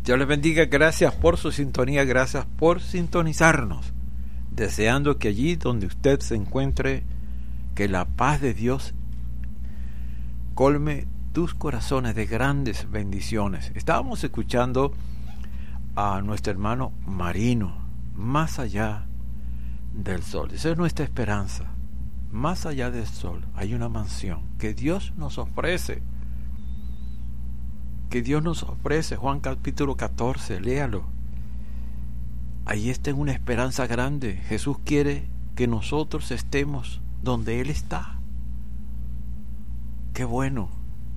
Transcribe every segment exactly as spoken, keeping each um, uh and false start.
Dios les bendiga, gracias por su sintonía, gracias por sintonizarnos, deseando que allí donde usted se encuentre, que la paz de Dios colme tus corazones de grandes bendiciones. Estábamos escuchando a nuestro hermano Marino, más allá del sol. Esa es nuestra esperanza. Más allá del sol hay una mansión que Dios nos ofrece. Que Dios nos ofrece. Juan capítulo catorce, léalo. Ahí está una esperanza grande. Jesús quiere que nosotros estemos donde Él está. Qué bueno.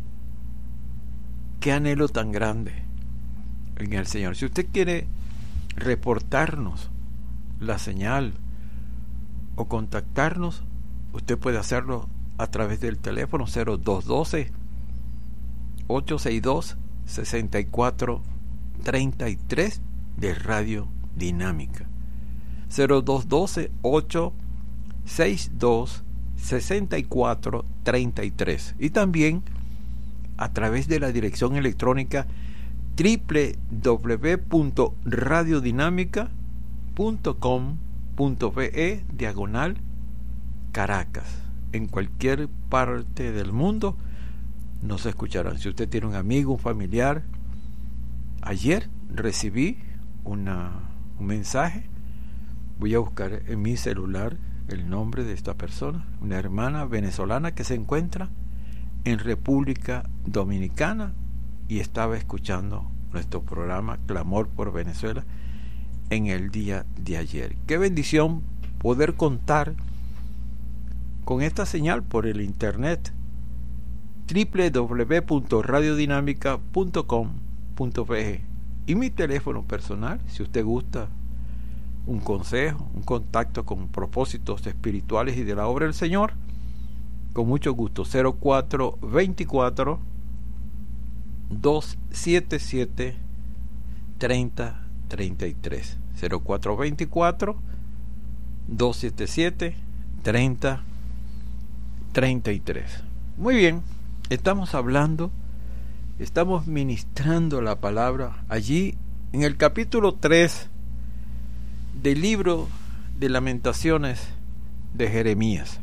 Qué anhelo tan grande en el Señor. Si usted quiere reportarnos la señal o contactarnos, usted puede hacerlo a través del teléfono cero dos uno dos, ocho seis dos, seis cuatro tres tres de Radio Dinámica. cero dos uno dos, ocho seis dos, seis cuatro tres tres. Y también a través de la dirección electrónica doble u doble u doble u punto radio dinámica punto com punto be diagonal Caracas. En cualquier parte del mundo nos escucharán. Si usted tiene un amigo, un familiar. Ayer recibí una, un mensaje. Voy a buscar en mi celular el nombre de esta persona, una hermana venezolana que se encuentra en República Dominicana y estaba escuchando nuestro programa Clamor por Venezuela en el día de ayer. Qué bendición poder contar con esta señal por el internet. doble u doble u doble u punto radio dinámica punto com punto be. Y mi teléfono personal, si usted gusta un consejo, un contacto con propósitos espirituales y de la obra del Señor, con mucho gusto. Cero cuatro dos cuatro, dos siete siete, tres cero tres tres. Cero cuatro dos cuatro, dos siete siete, tres cero tres tres. Muy bien, estamos hablando, estamos ministrando la palabra allí en el capítulo tres del libro de Lamentaciones de Jeremías.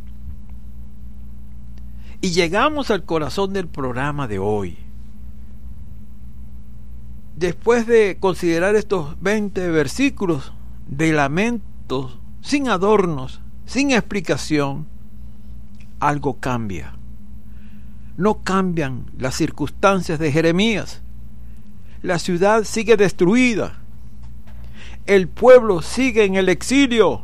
Y llegamos al corazón del programa de hoy. Después de considerar estos veinte versículos de lamentos, sin adornos, sin explicación, algo cambia. No cambian las circunstancias de Jeremías. La ciudad sigue destruida. El pueblo sigue en el exilio.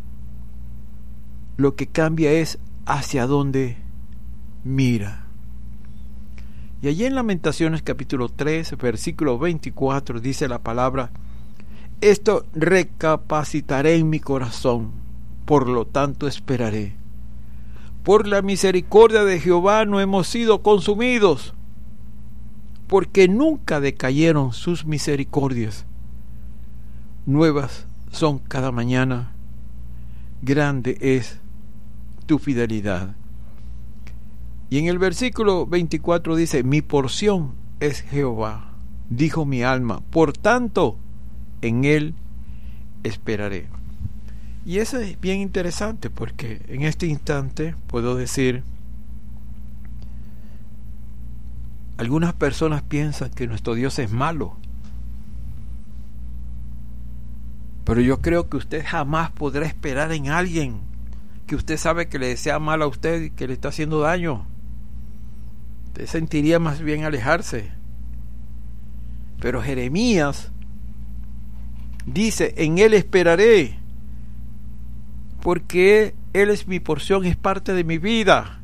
Lo que cambia es hacia dónde mira. Y allí en Lamentaciones capítulo tres, versículo veinticuatro, dice la palabra: esto recapacitaré en mi corazón, por lo tanto esperaré. Por la misericordia de Jehová no hemos sido consumidos, porque nunca decayeron sus misericordias. Nuevas son cada mañana, grande es tu fidelidad. Y en el versículo veinticuatro dice: mi porción es Jehová, dijo mi alma, por tanto en él esperaré. Y eso es bien interesante, porque en este instante puedo decir, algunas personas piensan que nuestro Dios es malo, pero yo creo que usted jamás podrá esperar en alguien que usted sabe que le desea mal a usted y que le está haciendo daño. Usted sentiría más bien alejarse. Pero Jeremías dice: en él esperaré, porque él es mi porción, es parte de mi vida,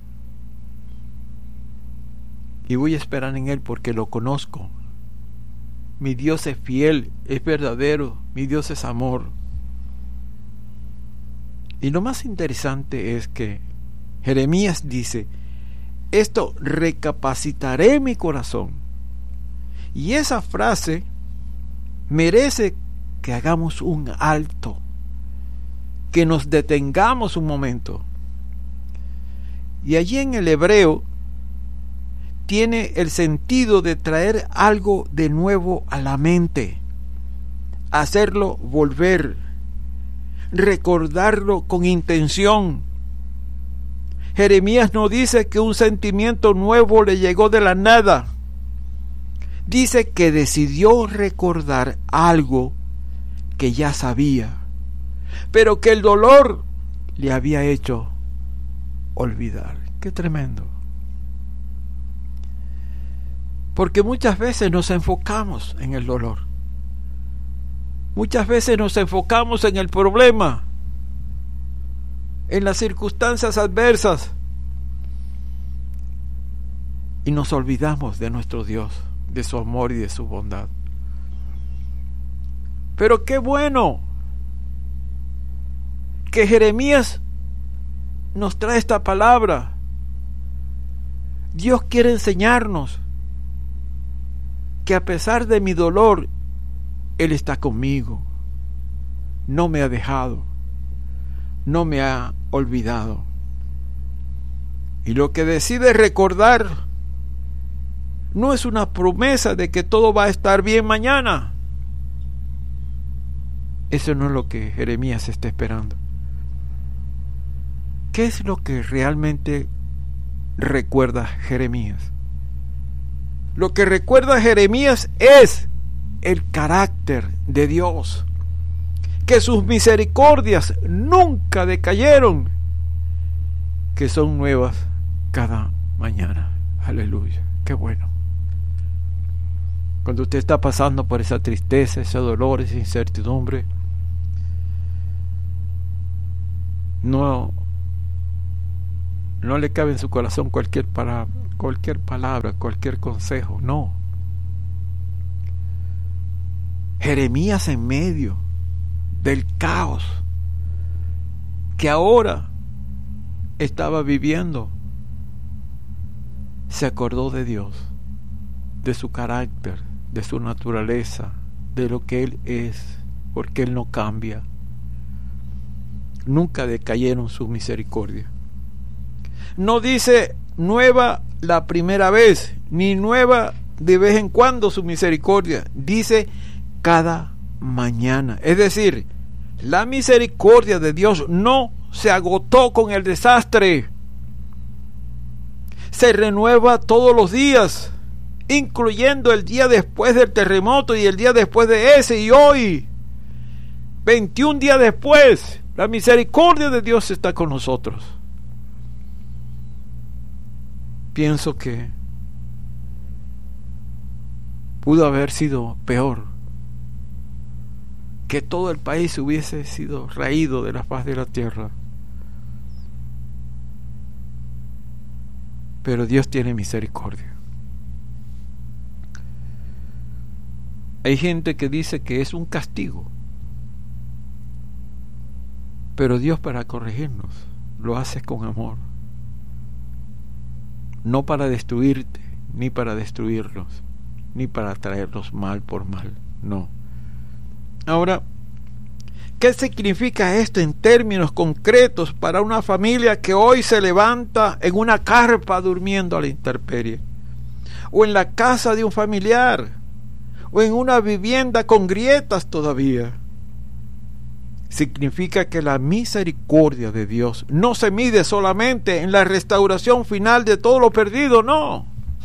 y voy a esperar en él porque lo conozco. Mi Dios es fiel, es verdadero, mi Dios es amor. Y lo más interesante es que Jeremías dice: esto recapacitaré mi corazón. Y esa frase merece que hagamos un alto, que nos detengamos un momento. Y allí en el hebreo tiene el sentido de traer algo de nuevo a la mente, hacerlo volver, recordarlo con intención. Jeremías no dice que un sentimiento nuevo le llegó de la nada. Dice que decidió recordar algo que ya sabía, pero que el dolor le había hecho olvidar. ¡Qué tremendo! Porque muchas veces nos enfocamos en el dolor. Muchas veces nos enfocamos en el problema, en las circunstancias adversas, y nos olvidamos de nuestro Dios, de su amor y de su bondad. Pero qué bueno que Jeremías nos trae esta palabra. Dios quiere enseñarnos que a pesar de mi dolor, Él está conmigo, no me ha dejado, no me ha olvidado. Y lo que decide recordar no es una promesa de que todo va a estar bien mañana. Eso no es lo que Jeremías está esperando. ¿Qué es lo que realmente recuerda Jeremías? Lo que recuerda Jeremías es el carácter de Dios, que sus misericordias nunca decayeron, que son nuevas cada mañana. Aleluya, qué bueno. Cuando usted está pasando por esa tristeza, ese dolor, esa incertidumbre, no, no le cabe en su corazón cualquier palabra, cualquier palabra, cualquier consejo, no. Jeremías, en medio del caos que ahora estaba viviendo, se acordó de Dios, de su carácter, de su naturaleza, de lo que Él es, porque Él no cambia. Nunca decayeron su misericordia. No dice nueva la primera vez, ni nueva de vez en cuando su misericordia. Dice cada mañana. Es decir, la misericordia de Dios no se agotó con el desastre. Se renueva todos los días, incluyendo el día después del terremoto y el día después de ese y hoy. veintiún días después, la misericordia de Dios está con nosotros. Pienso que pudo haber sido peor, que todo el país hubiese sido raído de la faz de la tierra. Pero Dios tiene misericordia. Hay gente que dice que es un castigo, pero Dios, para corregirnos, lo hace con amor, no para destruirte, ni para destruirlos, ni para traerlos mal por mal, no. Ahora, ¿qué significa esto en términos concretos para una familia que hoy se levanta en una carpa durmiendo a la intemperie, o en la casa de un familiar, o en una vivienda con grietas todavía? Significa que la misericordia de Dios no se mide solamente en la restauración final de todo lo perdido, no.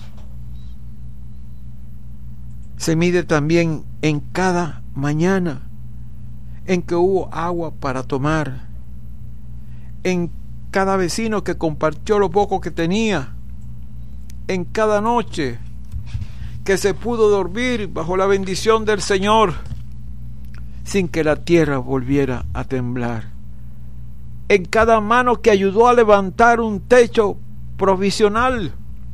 Se mide también en cada mañana en que hubo agua para tomar, en cada vecino que compartió lo poco que tenía, en cada noche que se pudo dormir bajo la bendición del Señor, sin que la tierra volviera a temblar, en cada mano que ayudó a levantar un techo provisional.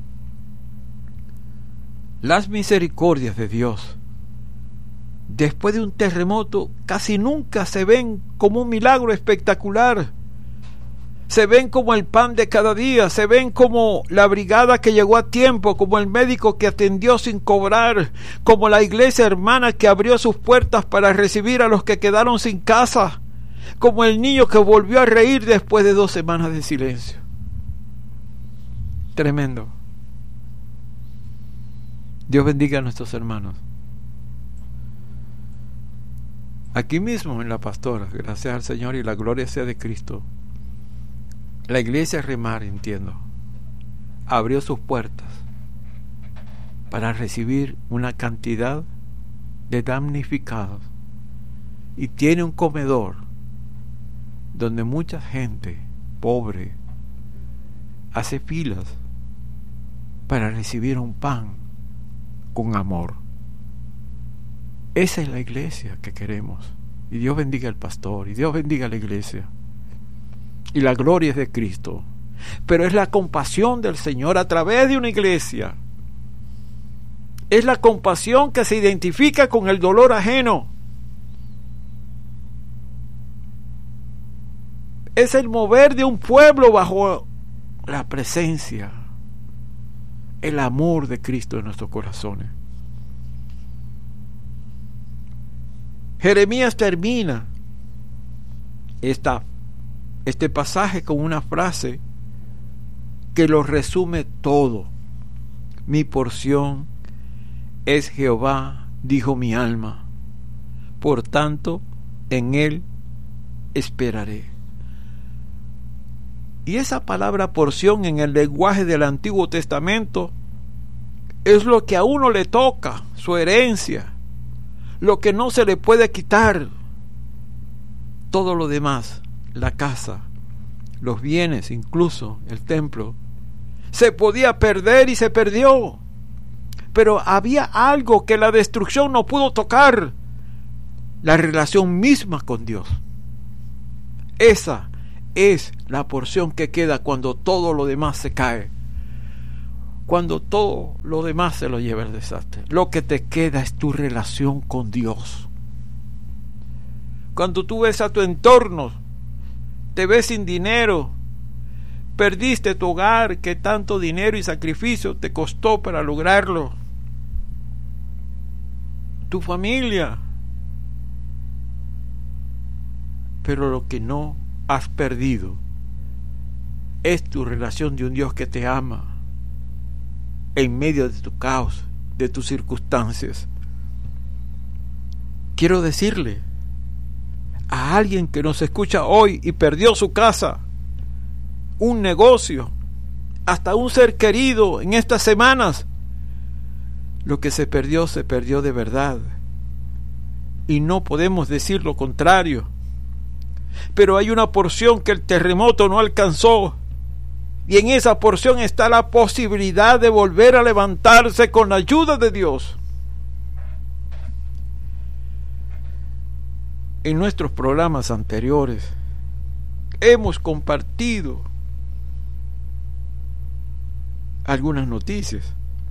Las misericordias de Dios, después de un terremoto, casi nunca se ven como un milagro espectacular. Se ven como el pan de cada día, se ven como la brigada que llegó a tiempo, como el médico que atendió sin cobrar, como la iglesia hermana que abrió sus puertas para recibir a los que quedaron sin casa, como el niño que volvió a reír después de dos semanas de silencio. Tremendo. Dios bendiga a nuestros hermanos. Aquí mismo en La Pastora, gracias al Señor y la gloria sea de Cristo, la iglesia Remar, entiendo, abrió sus puertas para recibir una cantidad de damnificados y tiene un comedor donde mucha gente pobre hace filas para recibir un pan con amor. Esa es la iglesia que queremos. Y Dios bendiga al pastor, y Dios bendiga a la iglesia. Y la gloria es de Cristo. Pero es la compasión del Señor a través de una iglesia. Es la compasión que se identifica con el dolor ajeno. Es el mover de un pueblo bajo la presencia, el amor de Cristo en nuestros corazones. Jeremías termina esta, este pasaje con una frase que lo resume todo. Mi porción es Jehová, dijo mi alma, por tanto en él esperaré. Y esa palabra porción en el lenguaje del Antiguo Testamento es lo que a uno le toca, su herencia, lo que no se le puede quitar. Todo lo demás, la casa, los bienes, incluso el templo, se podía perder y se perdió. Pero había algo que la destrucción no pudo tocar: la relación misma con Dios. Esa es la porción que queda cuando todo lo demás se cae, cuando todo lo demás se lo lleva el desastre. Lo que te queda es tu relación con Dios. Cuando tú ves a tu entorno, te ves sin dinero, perdiste tu hogar que tanto dinero y sacrificio te costó para lograrlo, tu familia, pero lo que no has perdido es tu relación de un Dios que te ama en medio de tu caos, de tus circunstancias. Quiero decirle a alguien que nos escucha hoy y perdió su casa, un negocio, hasta un ser querido en estas semanas, lo que se perdió, se perdió de verdad, y no podemos decir lo contrario. Pero hay una porción que el terremoto no alcanzó, y en esa porción está la posibilidad de volver a levantarse con la ayuda de Dios. En nuestros programas anteriores hemos compartido algunas noticias,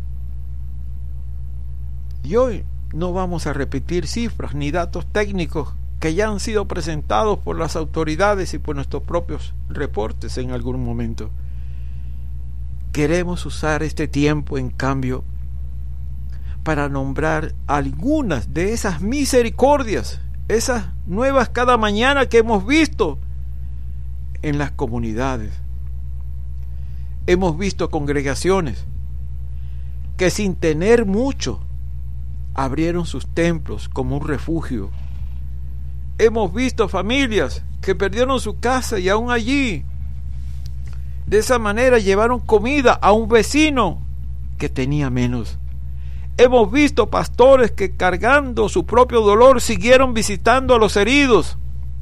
y hoy no vamos a repetir cifras ni datos técnicos que ya han sido presentados por las autoridades y por nuestros propios reportes en algún momento. Queremos usar este tiempo, en cambio, para nombrar algunas de esas misericordias, esas nuevas cada mañana que hemos visto en las comunidades. Hemos visto congregaciones que sin tener mucho abrieron sus templos como un refugio. Hemos visto familias que perdieron su casa y aún allí, de esa manera, llevaron comida a un vecino que tenía menos. Hemos visto pastores que, cargando su propio dolor, siguieron visitando a los heridos.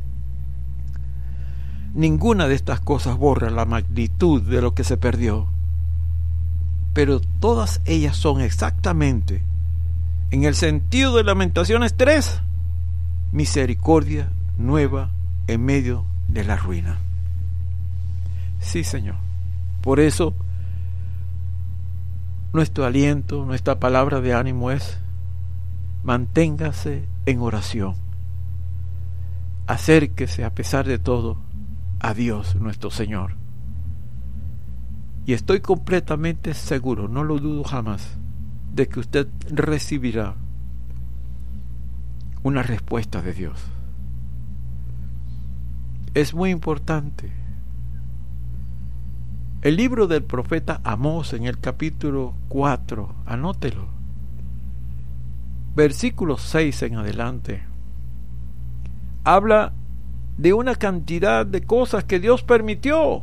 Ninguna de estas cosas borra la magnitud de lo que se perdió, pero todas ellas son exactamente, en el sentido de Lamentaciones tres, misericordia nueva en medio de la ruina. Sí, Señor. Por eso nuestro aliento, nuestra palabra de ánimo es: manténgase en oración, acérquese a pesar de todo a Dios nuestro Señor, y estoy completamente seguro, no lo dudo jamás, de que usted recibirá una respuesta de Dios. Es muy importante. El libro del profeta Amós, en el capítulo cuatro, anótelo, versículo seis en adelante, habla de una cantidad de cosas que Dios permitió.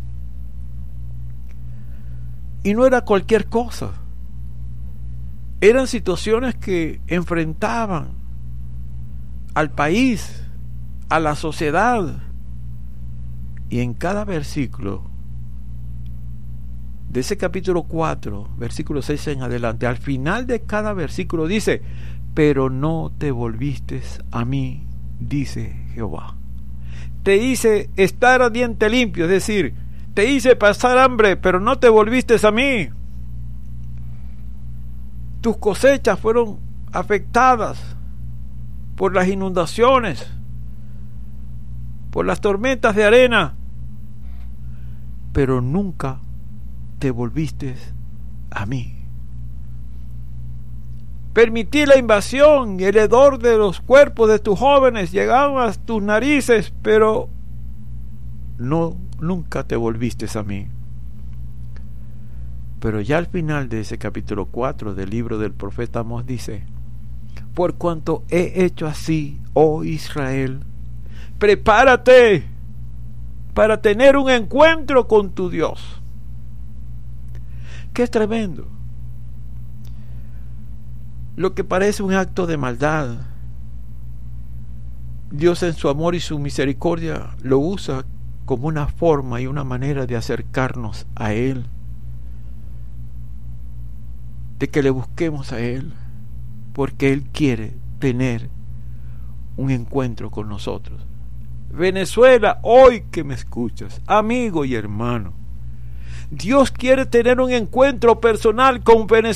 Y no era cualquier cosa. Eran situaciones que enfrentaban al país, a la sociedad. Y en cada versículo de ese capítulo cuatro, versículo seis en adelante, al final de cada versículo dice: pero no te volviste a mí, dice Jehová. Te hice estar a diente limpio, es decir, te hice pasar hambre, pero no te volviste a mí. Tus cosechas fueron afectadas por las inundaciones, por las tormentas de arena, pero nunca te volviste a mí. Permití la invasión y el hedor de los cuerpos de tus jóvenes llegaban a tus narices, pero no, nunca te volviste a mí. Pero ya al final de ese capítulo cuatro del libro del profeta Amós dice: por cuanto he hecho así, oh Israel, prepárate para tener un encuentro con tu Dios. ¡Qué tremendo! Lo que parece un acto de maldad, Dios en su amor y su misericordia lo usa como una forma y una manera de acercarnos a Él, de que le busquemos a Él, porque Él quiere tener un encuentro con nosotros. Venezuela, hoy que me escuchas, amigo y hermano, Dios quiere tener un encuentro personal con Venezuela.